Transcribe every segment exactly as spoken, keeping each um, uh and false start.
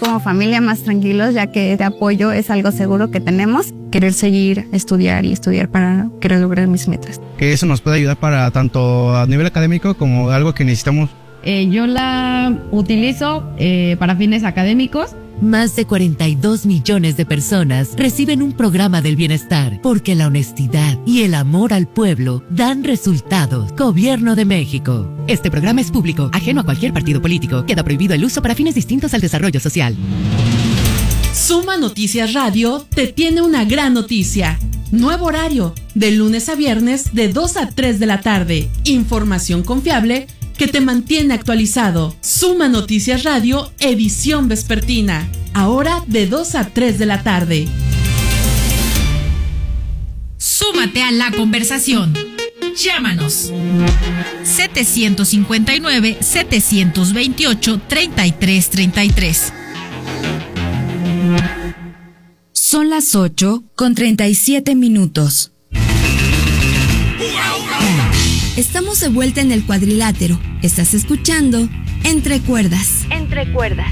como familia más tranquilos, ya que este apoyo es algo seguro que tenemos. Querer seguir, estudiar y estudiar para querer lograr mis metas. Que eso nos puede ayudar para tanto a nivel académico como algo que necesitamos. Eh, yo la utilizo eh, para fines académicos. Más de cuarenta y dos millones de personas reciben un programa del bienestar porque la honestidad y el amor al pueblo dan resultados. Gobierno de México. Este programa es público, ajeno a cualquier partido político. Queda prohibido el uso para fines distintos al desarrollo social. Suma Noticias Radio te tiene una gran noticia. Nuevo horario, de lunes a viernes de dos a tres de la tarde. Información confiable que te mantiene actualizado. Suma Noticias Radio, edición vespertina. Ahora de dos a tres de la tarde. Súmate a la conversación. Llámanos. setecientos cincuenta y nueve, setecientos veintiocho, treinta y tres treinta y tres. Son las ocho con treinta y siete minutos. Estamos de vuelta en el cuadrilátero. Estás escuchando Entre Cuerdas. Entre Cuerdas.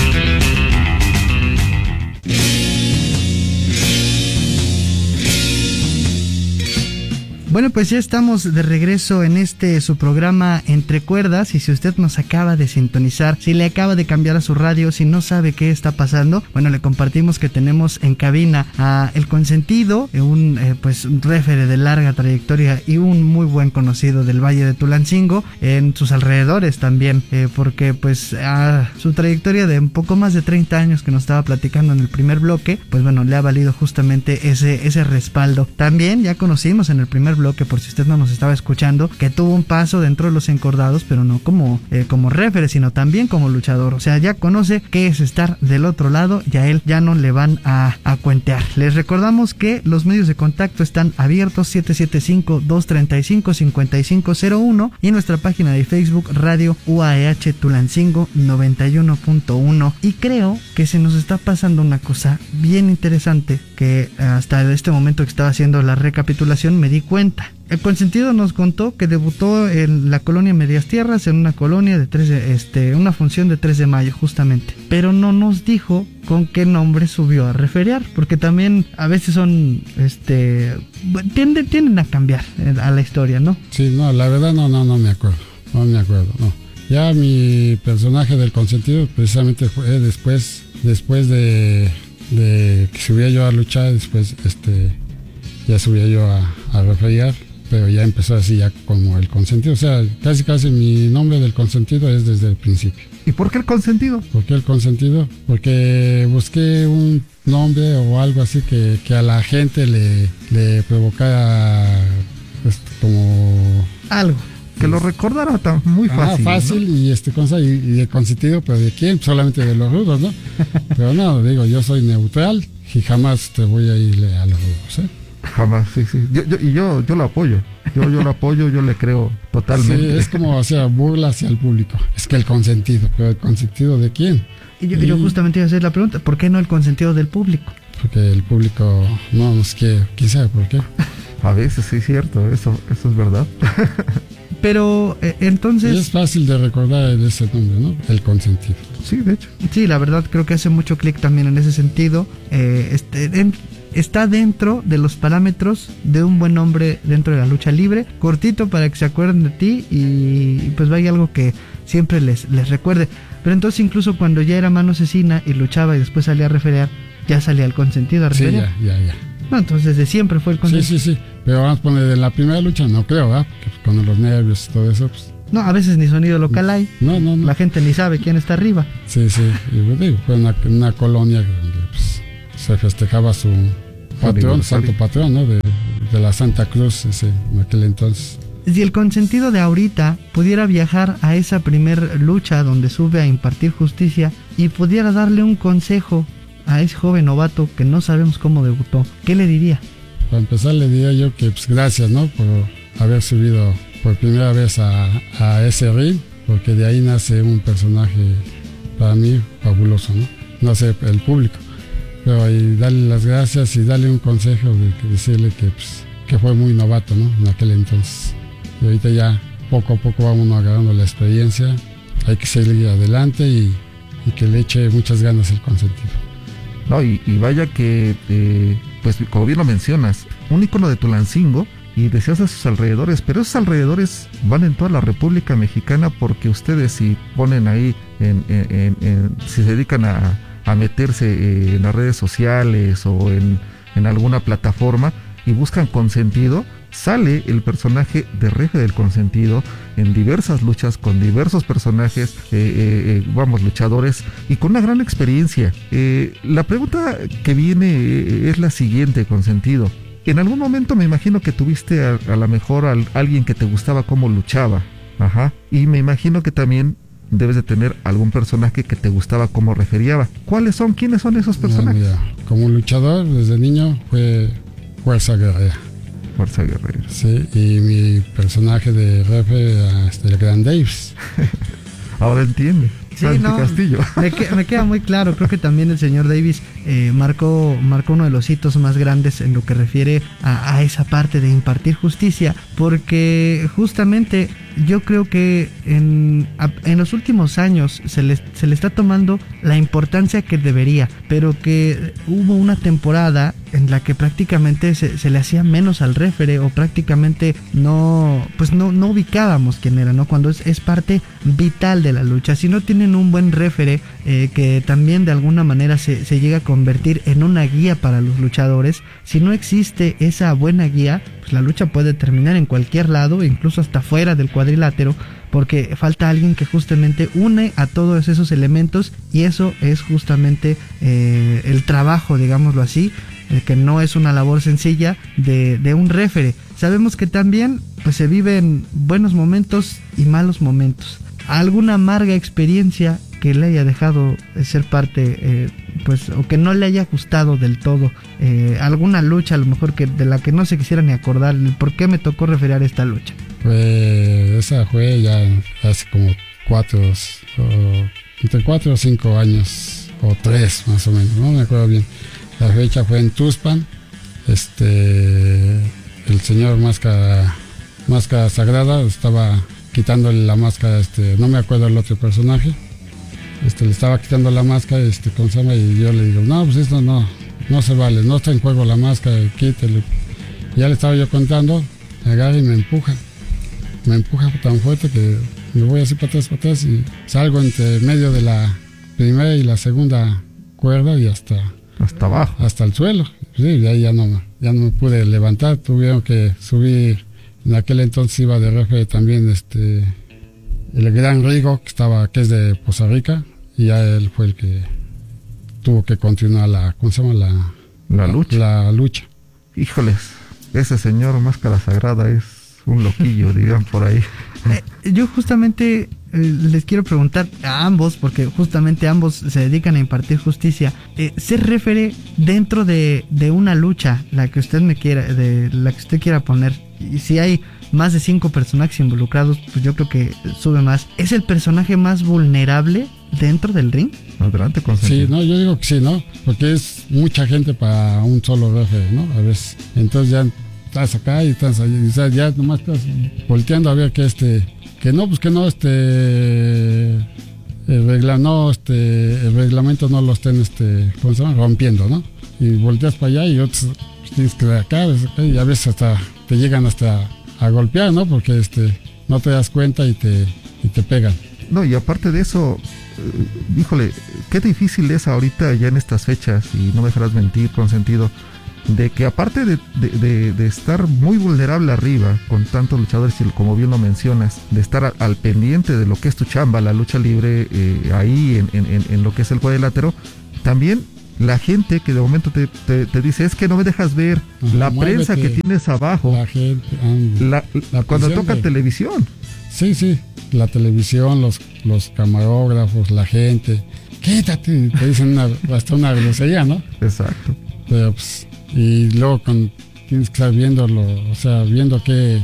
Bueno, pues ya estamos de regreso en este su programa Entre Cuerdas, y si usted nos acaba de sintonizar, si le acaba de cambiar a su radio, si no sabe qué está pasando, bueno, le compartimos que tenemos en cabina a El Consentido, un eh, pues un réfere de larga trayectoria y un muy buen conocido del Valle de Tulancingo, en sus alrededores también, eh, porque pues a su trayectoria de un poco más de treinta años que nos estaba platicando en el primer bloque, pues bueno, le ha valido justamente ese, ese respaldo. También ya conocimos en el primer bloque bloque, por si usted no nos estaba escuchando, que tuvo un paso dentro de los encordados, pero no como, eh, como referee, sino también como luchador. O sea, ya conoce qué es estar del otro lado y a él ya no le van a, a cuentear. Les recordamos que los medios de contacto están abiertos: siete siete cinco, dos tres cinco, cinco cinco cero uno, y en nuestra página de Facebook Radio U A E H Tulancingo noventa y uno punto uno. Y creo que se nos está pasando una cosa bien interesante que hasta este momento que estaba haciendo la recapitulación me di cuenta. El Consentido nos contó que debutó en la colonia Medias Tierras, en una colonia de tres de, este, una función de tres de mayo justamente, pero no nos dijo con qué nombre subió a referiar, porque también a veces son, este, tienden, tienden a cambiar a la historia, ¿no? Sí, no, la verdad no, no, no me acuerdo, no me acuerdo, no. Ya mi personaje del Consentido precisamente fue después, después de, de que subía yo a luchar, después, este, ya subía yo a, a referiar, pero ya empezó así ya como El Consentido. O sea, casi casi mi nombre del Consentido es desde el principio. ¿Y por qué El Consentido? ¿Por qué El Consentido? Porque busqué un nombre o algo así que, que a la gente le, le provocara pues, como... algo. Que lo recordara tan muy fácil. Ah, fácil, ¿no? Y este cosa, y, y el Consentido, pero ¿de quién? Solamente de los rudos, ¿no? Pero no, digo, yo soy neutral y jamás te voy a ir a los rudos, ¿eh? Jamás, sí, sí. Yo, yo, y yo, yo lo apoyo. Yo, yo lo apoyo, yo le creo totalmente. Sí, es como, o sea, burla hacia el público. Es que el Consentido, pero ¿el Consentido de quién? Y yo, y... yo justamente iba a hacer la pregunta, ¿por qué no el Consentido del público? Porque el público no nos quiere, quién sabe por qué. A veces sí es cierto, eso, eso es verdad. Pero eh, entonces... Y es fácil de recordar ese nombre, ¿no? El Consentido. Sí, de hecho. Sí, la verdad creo que hace mucho clic también en ese sentido. Eh, este, en, está dentro de los parámetros de un buen hombre dentro de la lucha libre. Cortito para que se acuerden de ti y pues vaya algo que siempre les, les recuerde. Pero entonces incluso cuando ya era mano asesina y luchaba y después salía a referear, ya salía el Consentido a referear. Sí, ya, ya, ya. No, entonces desde siempre fue el Consentido. Sí, sí, sí. Pero vamos a poner de la primera lucha, no creo, ¿verdad? Porque con los nervios y todo eso, pues... No, a veces ni sonido local hay. No, no, no. La gente ni sabe quién está arriba. Sí, sí. Y pues, digo, fue una, una colonia donde pues, se festejaba su patrón, santo patrón, ¿no? De, de la Santa Cruz ese, en aquel entonces. Si el Consentido de ahorita pudiera viajar a esa primer lucha donde sube a impartir justicia y pudiera darle un consejo a ese joven novato que no sabemos cómo debutó, ¿qué le diría? Para empezar le diría yo que pues gracias, ¿no? Por haber subido por primera vez a, a ese ring, porque de ahí nace un personaje para mí fabuloso, ¿no? Nace el público, pero ahí darle las gracias y darle un consejo de que decirle que, pues, que fue muy novato, ¿no? En aquel entonces. Y ahorita ya poco a poco va uno agarrando la experiencia, hay que seguir adelante y y que le eche muchas ganas el consentido. No, y, y vaya que, eh, pues como bien lo mencionas, un ícono de Tulancingo, y decías a sus alrededores, pero esos alrededores van en toda la República Mexicana, porque ustedes si ponen ahí, en, en, en, en, si se dedican a, a meterse eh, en las redes sociales o en, en alguna plataforma y buscan Consentido, sale el personaje de Refe del Consentido en diversas luchas con diversos personajes, eh, eh, vamos, luchadores, y con una gran experiencia. Eh, la pregunta que viene eh, es la siguiente, Consentido. En algún momento me imagino que tuviste a, a lo mejor a alguien que te gustaba cómo luchaba, ajá, y me imagino que también debes de tener algún personaje que te gustaba cómo referiaba. ¿Cuáles son? ¿Quiénes son esos personajes? No, mira, como luchador desde niño fue Fuerza Guerrera. Fuerza Guerrera. Sí, y mi personaje de Refe hasta el Gran Davis. Ahora entiende. Sí, no, Castillo. Me, que, me queda muy claro. Creo que también el señor Davis eh, marcó, marcó uno de los hitos más grandes en lo que refiere a, a esa parte de impartir justicia, porque justamente yo creo que en, en los últimos años se le, se le está tomando la importancia que debería, pero que hubo una temporada en la que prácticamente se, se le hacía menos al réfere, o prácticamente no, pues no, no ubicábamos quién era, ¿no? Cuando es, es parte vital de la lucha. Si no tienen un buen réfere eh, que también de alguna manera se, se llega a convertir en una guía para los luchadores, si no existe esa buena guía, pues la lucha puede terminar en cualquier lado, incluso hasta fuera del cuadrilátero, porque falta alguien que justamente une a todos esos elementos, y eso es justamente eh, el trabajo, digámoslo así, eh, que no es una labor sencilla de, de un réfere. Sabemos que también pues se viven buenos momentos y malos momentos. Alguna amarga experiencia que le haya dejado de ser parte, eh, pues, o que no le haya gustado del todo, eh, alguna lucha a lo mejor que de la que no se quisiera ni acordar, el por qué me tocó referir a esta lucha. Pues esa fue ya hace como cuatro, o, entre cuatro o cinco años, o tres más o menos, no me acuerdo bien. La fecha fue en Tuxpan, este, el señor Máscara, Máscara Sagrada estaba quitándole la máscara, este, no me acuerdo el otro personaje, este, le estaba quitando la máscara, este, ¿cómo se llama? Y yo le digo, no, pues esto no, no se vale, no está en juego la máscara, quítele. Ya le estaba yo contando, me agarra y me empuja, me empuja tan fuerte que me voy así para atrás, para atrás, y salgo entre medio de la primera y la segunda cuerda y hasta, hasta abajo, hasta el suelo. Sí, y ahí ya no, ya no me pude levantar, tuvieron que subir. En aquel entonces iba de refe también este el gran Rigo, que estaba, que es de Poza Rica, y ya él fue el que tuvo que continuar la, ¿cómo se llama? La, la lucha. La lucha. Híjoles, ese señor Máscara Sagrada es un loquillo, digan por ahí. Eh, yo justamente eh, les quiero preguntar a ambos, porque justamente ambos se dedican a impartir justicia. Eh, ser réfere dentro de, de una lucha, la que usted me quiera, de la que usted quiera poner, y si hay más de cinco personajes involucrados, pues yo creo que sube más. ¿Es el personaje más vulnerable dentro del ring? Adelante, sí, no, yo digo que sí, ¿no? Porque es mucha gente para un solo réfere, ¿no? A veces, entonces ya estás acá y estás allá, o sea, ya nomás estás volteando a ver que este, que no, pues que no, este, el regla, no, este, el reglamento no lo estén, este, ¿cómo se llama? Rompiendo, ¿no? Y volteas para allá y otros pues, tienes que ver acá, y a veces hasta te llegan hasta a golpear, ¿no? Porque este, no te das cuenta y te, y te pegan. No, y aparte de eso, eh, híjole, qué difícil es ahorita ya en estas fechas, y no me dejarás mentir, Consentido, de que aparte de, de, de, de estar muy vulnerable arriba con tantos luchadores, y como bien lo mencionas, de estar a, al pendiente de lo que es tu chamba, la lucha libre, eh, ahí en, en, en lo que es el cuadrilátero, también la gente que de momento te, te, te dice, es que no me dejas ver, ajá, la muévete, prensa que tienes abajo, la gente, um, la, la cuando toca de... televisión. Sí, sí, la televisión, los, los camarógrafos, la gente, quítate, te dicen una, hasta una grosería, ¿no? Exacto. Pero pues, y luego con, tienes que estar viéndolo, o sea, viendo qué,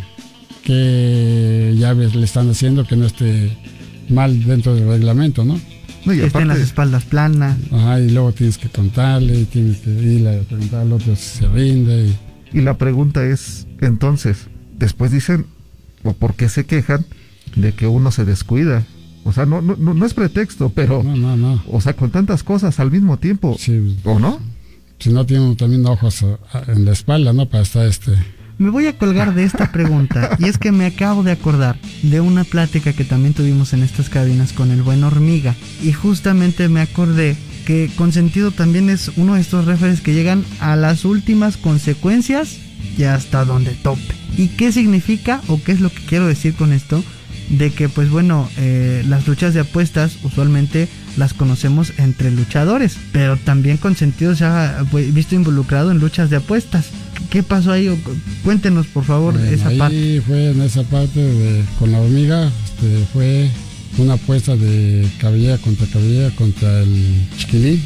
qué llaves le están haciendo que no esté mal dentro del reglamento, ¿no? No, y aparte, estén las espaldas planas. Ajá, y luego tienes que contarle, y tienes que irle a preguntar al otro si se rinde. Y... y la pregunta es, entonces, después dicen, o por qué se quejan de que uno se descuida, O sea, no, no, no es pretexto, pero... No, no, no. O sea, con tantas cosas al mismo tiempo. Sí. ¿O no? Si no tiene también ojos en la espalda, ¿no? Para estar este... Me voy a colgar de esta pregunta, y es que me acabo de acordar de una plática que también tuvimos en estas cabinas con el buen Hormiga, y justamente me acordé que Consentido también es uno de estos referees que llegan a las últimas consecuencias y hasta donde tope. ¿Y qué significa o qué es lo que quiero decir con esto? De que pues bueno, eh, las luchas de apuestas usualmente las conocemos entre luchadores, pero también Consentido se ha visto involucrado en luchas de apuestas. ¿Qué pasó ahí? Cuéntenos por favor bueno, esa ahí parte. Fue en esa parte de, con la Hormiga, este, fue una apuesta de cabellera contra cabellera contra el Chiquilín.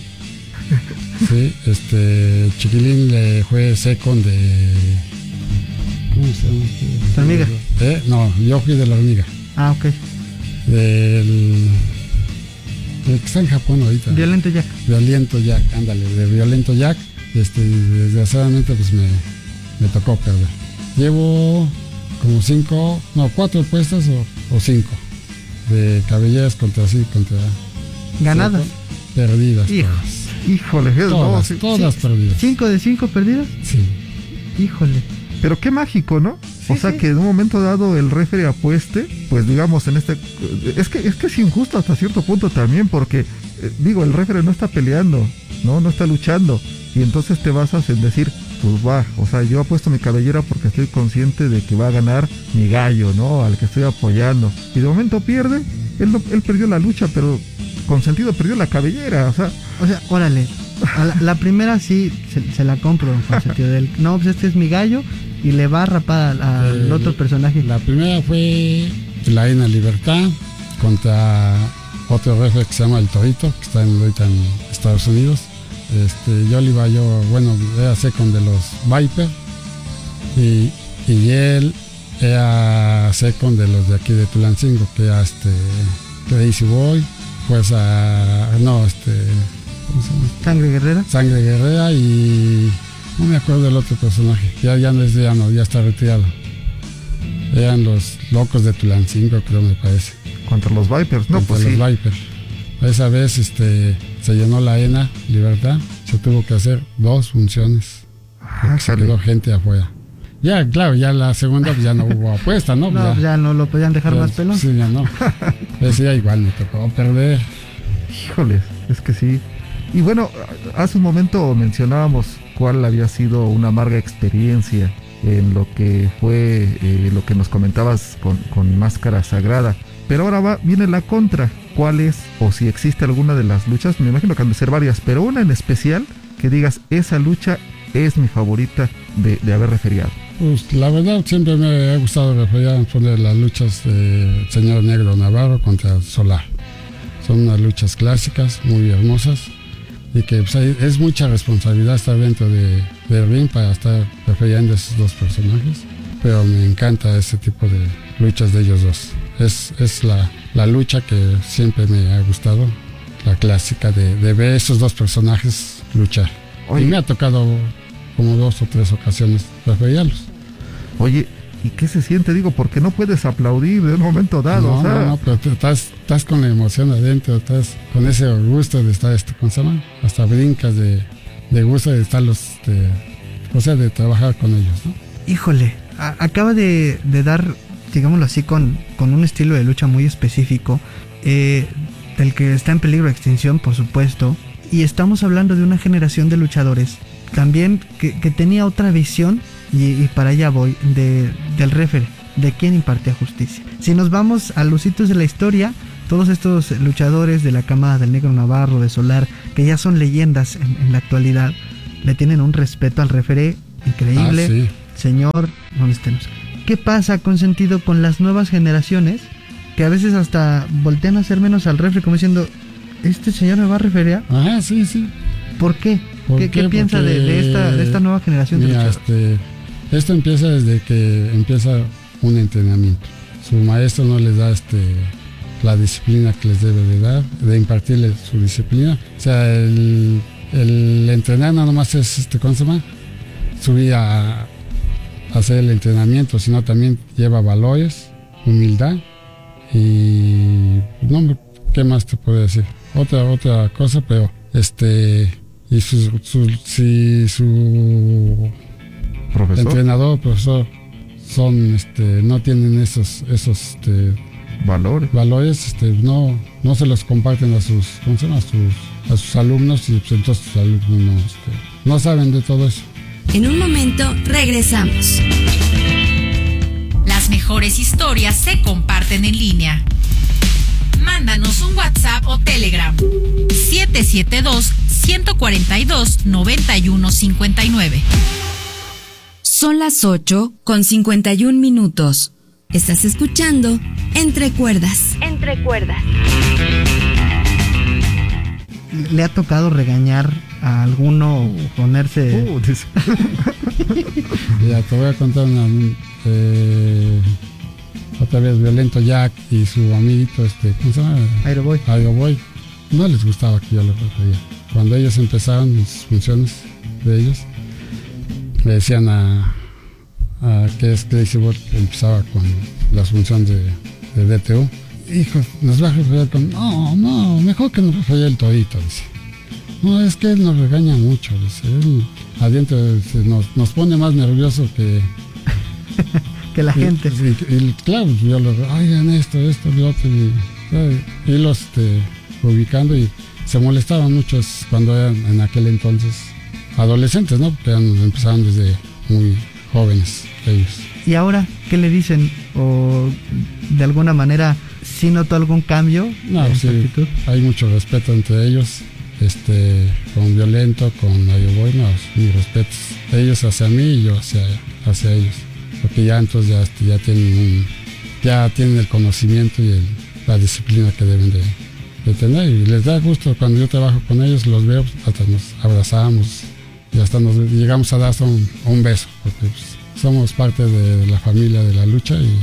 Sí, este Chiquilín le fue second de... ¿Cómo se llama? ¿La Hormiga? ¿Eh? No, yo fui de la Hormiga. Ah, ok. Del... del que está en Japón ahorita. Violento Jack. Violento Jack, ándale, de Violento Jack. Este, desgraciadamente pues me, me tocó perder. Llevo como cinco, no, cuatro apuestas o, o cinco de cabelleras contra sí, contra... ¿Ganadas? Perdidas. Hijo. Todas. Híjole, Todas, no, sí, todas sí. perdidas. ¿Cinco de cinco perdidas? Sí. Híjole. Pero qué mágico, ¿no? Sí, o sea, sí. que en un momento dado el referee apueste, pues digamos en este... Es que es que es injusto hasta cierto punto también, porque, eh, digo, el referee no está peleando, ¿no? No está luchando. Y entonces te basas en decir, pues va, o sea, yo apuesto mi cabellera porque estoy consciente de que va a ganar mi gallo, ¿no? Al que estoy apoyando. Y de momento pierde, él, no, él perdió la lucha, pero Consentido perdió la cabellera, o sea... O sea, órale, a la, la primera sí se, se la compro con sentido del... No, pues este es mi gallo y le va a rapar al, al Eh, otro personaje. La primera fue la Arena Libertad contra otro referee que se llama El Torito, que está en, ahorita en Estados Unidos. Este, yo le iba yo, bueno, era second de los Viper y, y él era second de los de aquí de Tulancingo, que era este Crazy Boy, pues a, no, este, ¿cómo se llama? Sangre Guerrera. Sangre Guerrera y no me acuerdo del otro personaje, ya, ya no es ya no, ya está retirado. Eran los locos de Tulancingo, creo me parece. Contra los Vipers, no, Contra pues los sí. Vipers. Esa vez este, se llenó la arena Libertad, se tuvo que hacer dos funciones, Ah, se quedó gente afuera. Ya, claro, ya la segunda pues ya no hubo apuesta, ¿no? No, ya, ya no lo podían dejar ya, más pelón. Sí, ya no. Ese ya igual me tocó perder. Híjoles, es que sí. Y bueno, hace un momento mencionábamos cuál había sido una amarga experiencia en lo que fue eh, lo que nos comentabas con, con Máscara Sagrada. Pero ahora va, viene la contra. ¿Cuál es, o si existe alguna de las luchas? Me imagino que han de ser varias, pero una en especial que digas, esa lucha es mi favorita de, de haber referiado. Pues la verdad siempre me ha gustado referir poner las luchas de Señor Negro Navarro contra Solar. Son unas luchas clásicas, muy hermosas, y que pues, hay, es mucha responsabilidad estar dentro de, de ring para estar refiriendo a esos dos personajes, pero me encanta ese tipo de luchas de ellos dos. Es, es la, la lucha que siempre me ha gustado, la clásica de, de ver esos dos personajes luchar. Oye, y me ha tocado como dos o tres ocasiones referirlos. Oye, ¿y qué se siente? Digo, porque no puedes aplaudir de un momento dado. No, o sea, no, no, pero tú estás, estás con la emoción adentro, estás con ese gusto de estar, este, ¿cómo se llama? Hasta brincas de, de gusto de estarlos, de, o sea, de trabajar con ellos, ¿no? Híjole, a- acaba de, de dar, digámoslo así, con, con un estilo de lucha muy específico, eh, del que está en peligro de extinción, por supuesto, y estamos hablando de una generación de luchadores también que, que tenía otra visión, y, y para allá voy, de, del referee, de quien impartía justicia. Si nos vamos a los hitos de la historia, todos estos luchadores de la camada del Negro Navarro, de Solar, que ya son leyendas en, en la actualidad, le tienen un respeto al referee increíble. Ah, sí. Señor, ¿dónde estemos? ¿Qué pasa, Consentido, con las nuevas generaciones que a veces hasta voltean a hacer menos al referee, como diciendo, este señor me va a referir? Ah, sí, sí. ¿Por qué? ¿Por ¿Qué, qué? qué piensa de, Porque, de, esta, de esta nueva generación de mira, luchadores? este, esto empieza desde que empieza un entrenamiento. Su maestro no les da este, la disciplina que les debe de dar, de impartirles su disciplina. O sea, el, el entrenar no nomás es, este, ¿cómo se llama? Subir a, a hacer el entrenamiento, sino también lleva valores, humildad y no, ¿qué más te puedo decir? Otra, otra cosa, pero este, y su, su, si su profesor, entrenador, profesor, son, este, no tienen esos, esos, este, valores, valores, este, no, no se los comparten a sus, ¿cómo se llama? A sus, a sus alumnos, y pues entonces sus alumnos no, este, no saben de todo eso. En un momento regresamos. Las mejores historias se comparten en línea. Mándanos un WhatsApp o Telegram. siete siete dos, uno cuatro dos, nueve uno cinco nueve. Son las ocho con cincuenta y un minutos. Estás escuchando Entre Cuerdas. Entre Cuerdas. ¿Le ha tocado regañar a alguno o ponerse...? Uh, dice. Ya, te voy a contar una... Eh, otra vez Violento Jack y su amiguito, este, ¿cómo se llama? Aeroboy. Aeroboy. No les gustaba que yo lo regañara. Cuando ellos empezaban sus funciones de ellos, le decían a, a que es Crazy Bot, que empezaba con las funciones de, de D T U. Hijo, nos va a referir con... No, no, mejor que nos refería el todito, dice. No, es que él nos regaña mucho, dice. Él adentro nos, nos pone más nervioso que... que la y, gente. Y, y claro, yo los... Oigan esto, esto, lo otro. Y, y los este, ubicando y se molestaban muchos cuando eran en aquel entonces adolescentes, ¿no? Porque eran, empezaban desde muy jóvenes ellos. ¿Y ahora qué le dicen? ¿O de alguna manera sí notó algún cambio no, en sí, su actitud? Hay mucho respeto entre ellos, este, con Violento, con Ayoboy, no, mis respetos. Ellos hacia mí y yo hacia, hacia ellos. Porque ya entonces ya, este, ya tienen un, ya tienen el conocimiento y el, la disciplina que deben de, de tener. Y les da gusto cuando yo trabajo con ellos, los veo, hasta nos abrazamos y hasta nos llegamos a dar hasta un, un beso, porque pues, somos parte de la familia de la lucha y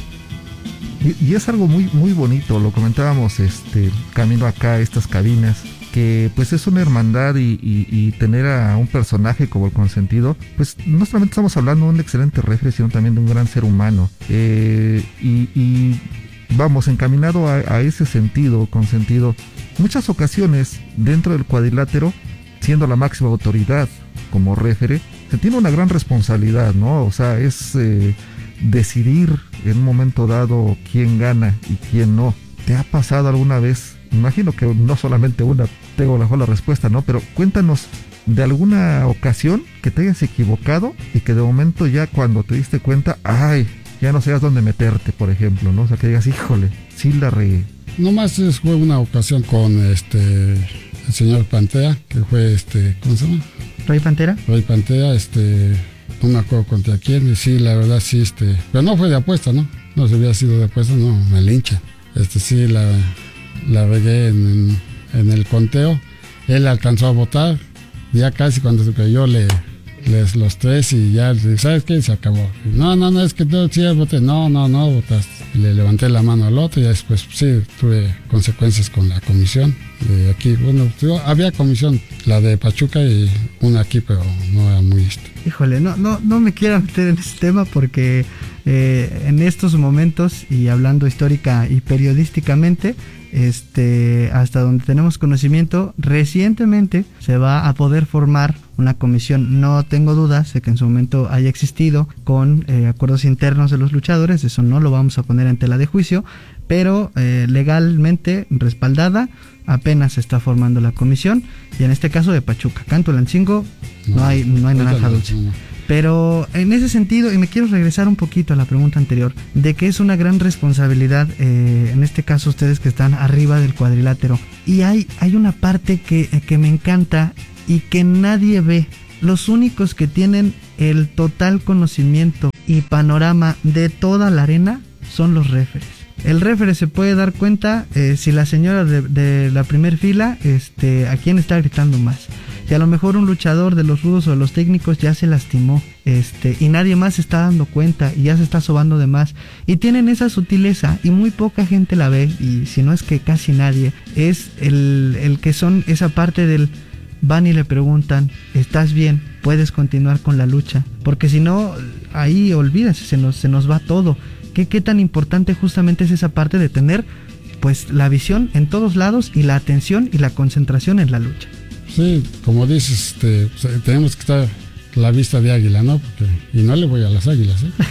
Y, y es algo muy muy bonito, lo comentábamos este camino acá a estas cabinas, que pues es una hermandad y, y, y tener a un personaje como el Consentido, pues no solamente estamos hablando de un excelente refri, sino también de un gran ser humano, eh, y, y vamos encaminado a, a ese sentido, Consentido. Muchas ocasiones dentro del cuadrilátero, siendo la máxima autoridad como refere, se tiene una gran responsabilidad, ¿no? O sea, es eh, decidir en un momento dado quién gana y quién no. ¿Te ha pasado alguna vez? Imagino que no solamente una, tengo la la respuesta, ¿no? Pero cuéntanos de alguna ocasión que te hayas equivocado y que de momento ya cuando te diste cuenta, ay, ya no sabías dónde meterte, por ejemplo, ¿no? O sea, que digas, híjole, sí la regué. nomás fue una ocasión con este el señor Pantea, que fue este, ¿cómo se llama? Roy Pantera. Roy Pantea, este, no me acuerdo contra quién, y sí, la verdad sí, este, pero no fue de apuesta, ¿no? No se había sido de apuesta, no, me lincha. Este sí la, la regué en, en, en el conteo. Él alcanzó a votar, ya casi cuando se cayó le les los tres y ya, ¿sabes qué? Se acabó. No, no, no, es que tú sí voté. No, no, no votaste. Le levanté la mano al otro y después sí tuve consecuencias con la comisión de aquí. Bueno, había comisión, la de Pachuca y una aquí, pero no era muy lista. Híjole, no, no, no me quiero meter en ese tema porque eh, en estos momentos, y hablando histórica y periodísticamente, este, hasta donde tenemos conocimiento, recientemente se va a poder formar una comisión. No tengo dudas de que en su momento haya existido con eh, acuerdos internos de los luchadores, eso no lo vamos a poner en tela de juicio, pero eh, legalmente respaldada, apenas se está formando la comisión, y en este caso de Pachuca, Cantolancingo, no, no hay, no hay naranja dulce. No, no. Pero en ese sentido, y me quiero regresar un poquito a la pregunta anterior, de que es una gran responsabilidad, eh, en este caso ustedes que están arriba del cuadrilátero, y hay, hay una parte que, que me encanta y que nadie ve. Los únicos que tienen el total conocimiento y panorama de toda la arena son los referees. El referee se puede dar cuenta eh, si la señora de, de la primer fila, este, a quién está gritando más. Si a lo mejor un luchador de los rudos o de los técnicos ya se lastimó, este, y nadie más se está dando cuenta y ya se está sobando de más. Y tienen esa sutileza y muy poca gente la ve, y si no es que casi nadie, es el, el que son esa parte del... Van y le preguntan, ¿estás bien? ¿Puedes continuar con la lucha? Porque si no, ahí olvídense, se nos, se nos va todo. ¿Qué, qué tan importante justamente es esa parte de tener pues la visión en todos lados y la atención y la concentración en la lucha? Sí, como dices, este, tenemos que estar la vista de águila, ¿no? Porque, y no le voy a las águilas, ¿eh?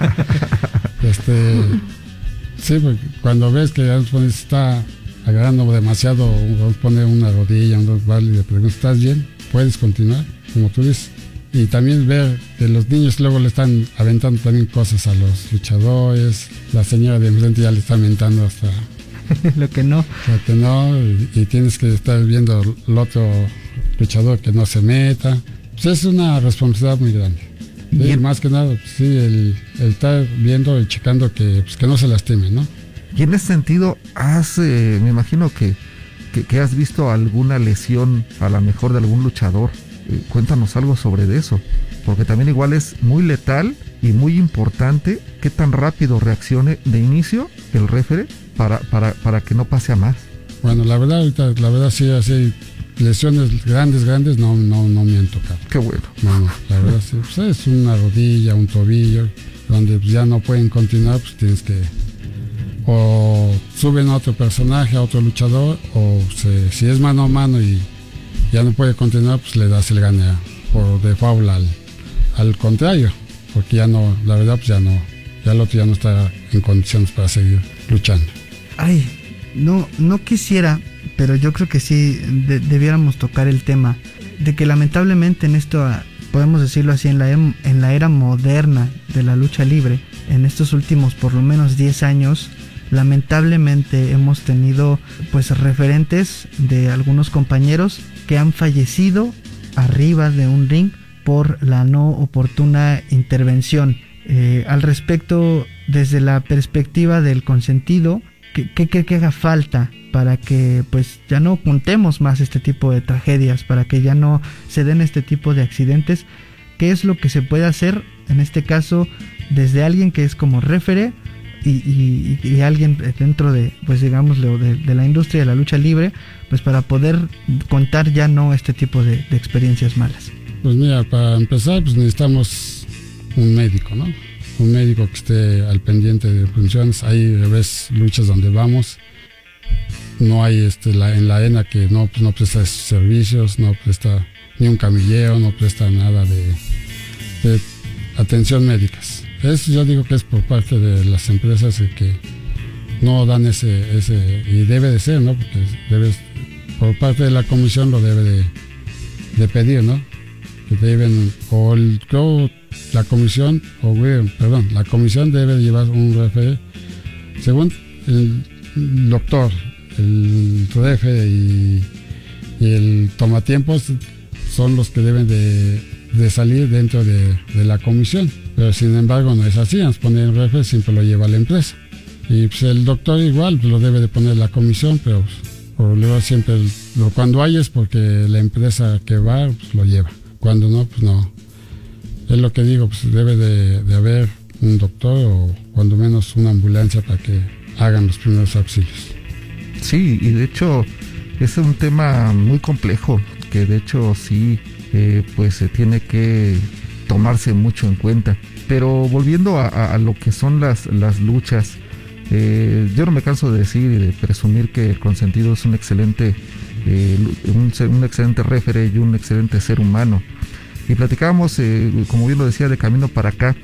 este, sí, porque cuando ves que ya nos está agarrando demasiado, nos pone una rodilla, un dos vale, y le preguntas, ¿estás bien? ¿Puedes continuar? Como tú dices. Y también ver que los niños luego le están aventando también cosas a los luchadores, la señora de enfrente ya le está aventando hasta lo que no. Lo que no, y, y tienes que estar viendo el otro luchador que no se meta. Pues es una responsabilidad muy grande. Y más que nada, pues sí, el, el estar viendo y checando que, pues, que no se lastimen, ¿no? Y en ese sentido, has, eh, me imagino que, que, que has visto alguna lesión a lo mejor de algún luchador. Eh, cuéntanos algo sobre eso, porque también igual es muy letal y muy importante qué tan rápido reaccione de inicio el referee para, para, para que no pase a más. Bueno, la verdad, ahorita, la verdad sí, así, lesiones grandes, grandes, no, no, no me han tocado. Qué bueno. No, no, la verdad sí, pues es una rodilla, un tobillo, donde pues, ya no pueden continuar, pues tienes que, o suben a otro personaje, a otro luchador, o se, si es mano a mano y ya no puede continuar, pues le das el gane por default al, al contrario, porque ya no, la verdad pues ya no, ya el otro ya no está en condiciones para seguir luchando. Ay, no, no quisiera, pero yo creo que sí de, debiéramos tocar el tema de que lamentablemente en esto, podemos decirlo así, en la, en la era moderna de la lucha libre, en estos últimos por lo menos diez años, lamentablemente hemos tenido pues referentes de algunos compañeros que han fallecido arriba de un ring por la no oportuna intervención. Eh, al respecto, desde la perspectiva del consentido, ¿qué, qué, qué, qué haga falta para que pues ya no contemos más este tipo de tragedias, para que ya no se den este tipo de accidentes? ¿Qué es lo que se puede hacer en este caso desde alguien que es como referee y, y, y alguien dentro de, pues digámoslo, de, de la industria de la lucha libre, pues para poder contar ya no este tipo de, de experiencias malas? Pues mira, para empezar, pues necesitamos un médico, ¿no? Un médico que esté al pendiente de funciones. Hay ves luchas donde vamos, no hay este la, en la E N A que no, pues, no presta servicios, no presta ni un camillero, no presta nada de, de atención médicas. Eso yo digo que es por parte de las empresas que no dan ese, ese y debe de ser, ¿no? Porque debes, por parte de la comisión lo debe de, de pedir, ¿no? Que deben, o el, creo, la comisión, o perdón, la comisión debe de llevar un referee, según el doctor, el referee y, y el tomatiempos son los que deben de, de salir dentro de, de la comisión. Pero sin embargo no es así, nos ponen el referee, siempre lo lleva la empresa. Y pues el doctor igual pues, lo debe de poner la comisión, pero pues, por luego siempre lo, cuando hay es porque la empresa que va pues, lo lleva. Cuando no, pues no. Es lo que digo, pues debe de, de haber un doctor o cuando menos una ambulancia para que hagan los primeros auxilios. Sí, y de hecho es un tema muy complejo, que de hecho sí, eh, pues se tiene que tomarse mucho en cuenta. Pero volviendo a, a, a lo que son las, las luchas, eh, yo no me canso de decir y de presumir que el consentido es un excelente eh, un, un excelente referee y un excelente ser humano. Y platicábamos, eh, como bien lo decía, de camino para acá,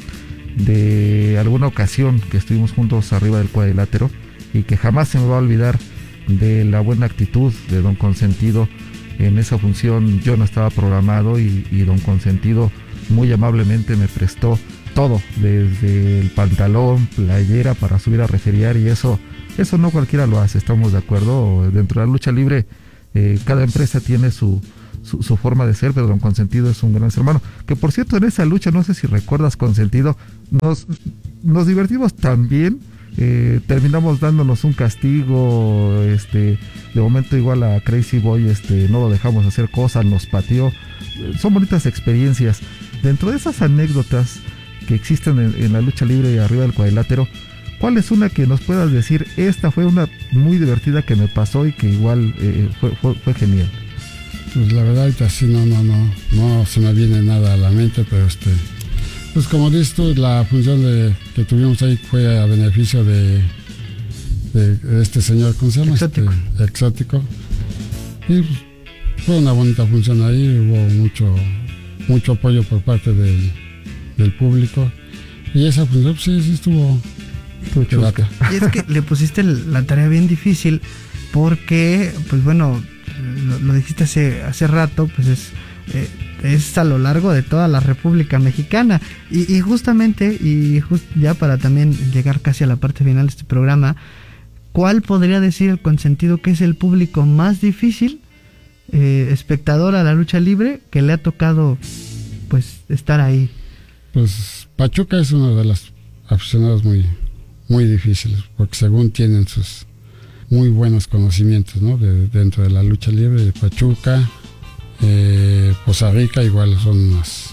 de alguna ocasión que estuvimos juntos arriba del cuadrilátero y que jamás se me va a olvidar de la buena actitud de don Consentido. En esa función yo no estaba programado y, y don Consentido muy amablemente me prestó todo, desde el pantalón, playera para subir a referiar, y eso eso no cualquiera lo hace, estamos de acuerdo. Dentro de la lucha libre eh, cada empresa tiene su, su, su forma de ser, pero don Consentido es un gran ser humano. Que por cierto, en esa lucha, no sé si recuerdas, Consentido, nos, nos divertimos también. Eh, terminamos dándonos un castigo, este, de momento igual a Crazy Boy, este, no lo dejamos hacer cosas, nos pateó. Eh, son bonitas experiencias. Dentro de esas anécdotas que existen en, en la lucha libre y arriba del cuadrilátero, ¿cuál es una que nos puedas decir? Esta fue una muy divertida que me pasó y que igual eh, fue, fue, fue genial. Pues la verdad ahorita sí no, no, no, no se me viene nada a la mente, pero este, Pues como dices tú, la función de, que tuvimos ahí fue a beneficio de, de, de este señor, ¿cómo se llama? Exótico. Este, exótico. Y pues, fue una bonita función ahí, hubo mucho, mucho apoyo por parte del, del público. Y esa función, pues, sí, sí estuvo... estuvo chusca. Y es que le pusiste la tarea bien difícil porque, pues bueno, lo, lo dijiste hace, hace rato, pues es... Eh, es a lo largo de toda la República Mexicana y, y justamente y just, ya para también llegar casi a la parte final de este programa, ¿cuál podría decir el consentido que es el público más difícil eh, espectador a la lucha libre que le ha tocado pues estar ahí? Pues Pachuca es uno de los aficionados muy muy difíciles porque según tienen sus muy buenos conocimientos, ¿no? de, dentro de la lucha libre de Pachuca. Eh, Poza Rica igual son unas,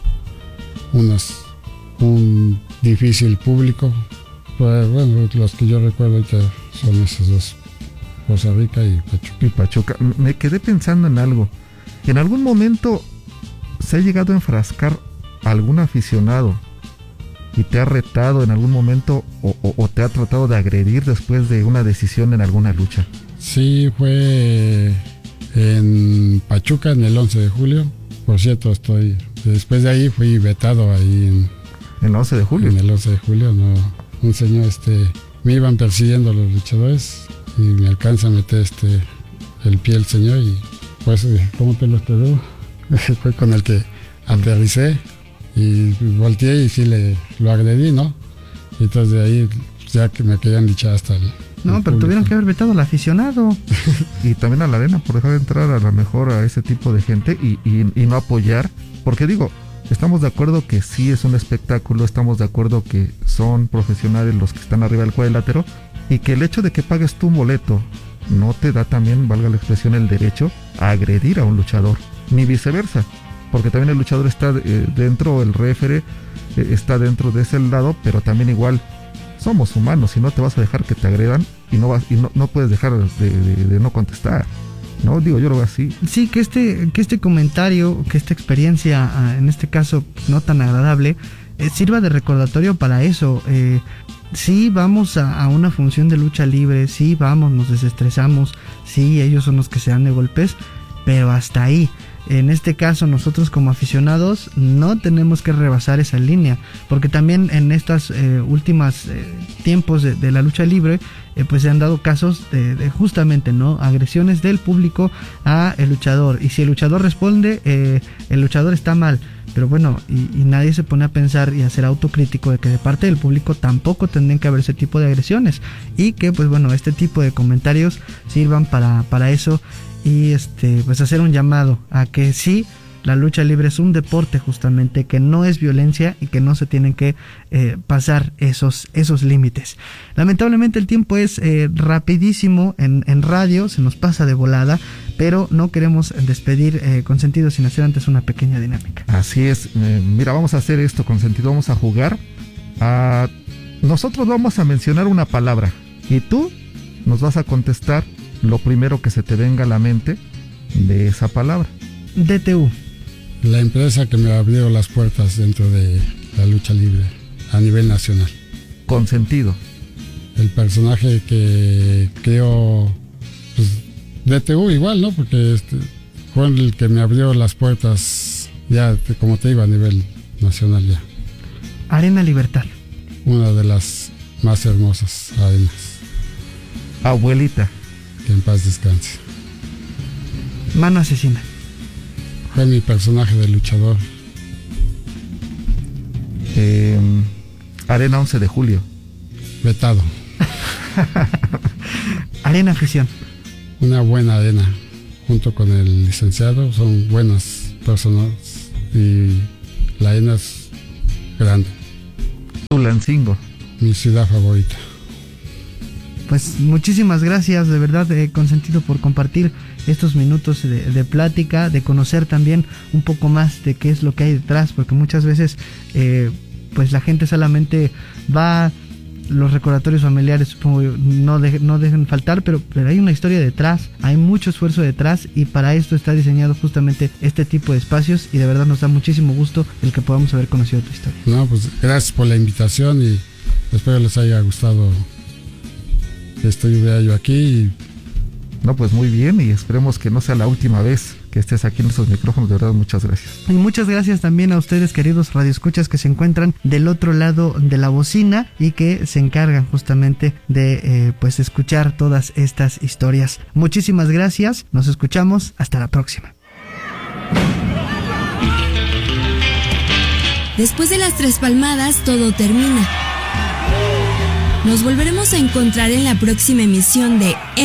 unas un difícil público, pues, bueno, los que yo recuerdo ahorita son esos dos, Poza Rica y Pachuca. Y Pachuca. Me quedé pensando en algo. En algún momento se ha llegado a enfrascar algún aficionado y te ha retado en algún momento o, o, o te ha tratado de agredir después de una decisión en alguna lucha. Sí, fue en Pachuca en el once de julio. Por cierto, estoy después de ahí fui vetado ahí en, en el once de julio. En el once de julio, no, un señor este me iban persiguiendo los luchadores y me alcanza a meter este el pie el señor y pues ¿cómo te lo espero? Fue con el que aterricé y volteé y sí le lo agredí, ¿no? Y entonces de ahí ya que me querían lichar hasta el No, pero tuvieron que haber vetado al aficionado. Y también a la arena por dejar de entrar a lo mejor a ese tipo de gente y, y, y no apoyar. Porque digo, estamos de acuerdo que sí es un espectáculo, estamos de acuerdo que son profesionales los que están arriba del cuadrilátero y que el hecho de que pagues tu boleto no te da también, valga la expresión, el derecho a agredir a un luchador, ni viceversa. Porque también el luchador está eh, dentro, el referee eh, está dentro de ese lado, pero también igual somos humanos y no te vas a dejar que te agredan y no vas y no, no puedes dejar de, de, de no contestar, no digo yo lo veo así. Sí, que este que este comentario, que esta experiencia en este caso no tan agradable eh, sirva de recordatorio para eso. Eh, sí vamos a, a una función de lucha libre, sí vamos, nos desestresamos, sí ellos son los que se dan de golpes, pero hasta ahí. En este caso nosotros como aficionados no tenemos que rebasar esa línea, porque también en estos eh, últimos eh, tiempos de, de la lucha libre eh, pues se han dado casos de, de justamente no agresiones del público a el luchador, y si el luchador responde eh, el luchador está mal, pero bueno, y, y nadie se pone a pensar y a ser autocrítico de que de parte del público tampoco tendrían que haber ese tipo de agresiones, y que pues bueno, este tipo de comentarios sirvan para, para eso. Y este pues hacer un llamado a que sí, la lucha libre es un deporte justamente, que no es violencia y que no se tienen que eh, pasar esos, esos límites. Lamentablemente el tiempo es eh, rapidísimo en, en radio, se nos pasa de volada, pero no queremos despedir eh, Consentido sin hacer antes una pequeña dinámica. Así es, eh, mira, vamos a hacer esto, Consentido, vamos a jugar. A... Nosotros vamos a mencionar una palabra y tú nos vas a contestar lo primero que se te venga a la mente de esa palabra. D T U. La empresa que me abrió las puertas dentro de la lucha libre a nivel nacional. Consentido. El personaje que creo, pues, D T U igual, ¿no? Porque este fue el que me abrió las puertas ya, como te digo, a nivel nacional ya. Arena Libertad. Una de las más hermosas arenas. Abuelita. Que en paz descanse. Mano Asesina. Fue mi personaje de luchador. Eh, Arena once de julio. Vetado. Arena Afición. Una buena arena. Junto con el licenciado son buenas personas y la arena es grande. Tulancingo. Mi ciudad favorita. Pues muchísimas gracias, de verdad, eh, Consentido, por compartir estos minutos de, de plática, de conocer también un poco más de qué es lo que hay detrás, porque muchas veces eh, pues la gente solamente va los recordatorios familiares supongo no, de, no dejen faltar, pero, pero hay una historia detrás, hay mucho esfuerzo detrás y para esto está diseñado justamente este tipo de espacios y de verdad nos da muchísimo gusto el que podamos haber conocido tu historia. No, pues gracias por la invitación y espero les haya gustado que estuviera yo aquí. Y... No, pues muy bien y esperemos que no sea la última vez que estés aquí en estos micrófonos. De verdad, muchas gracias. Y muchas gracias también a ustedes, queridos radioescuchas, que se encuentran del otro lado de la bocina y que se encargan justamente de eh, pues escuchar todas estas historias. Muchísimas gracias, nos escuchamos, hasta la próxima. Después de las tres palmadas, todo termina. Nos volveremos a encontrar en la próxima emisión de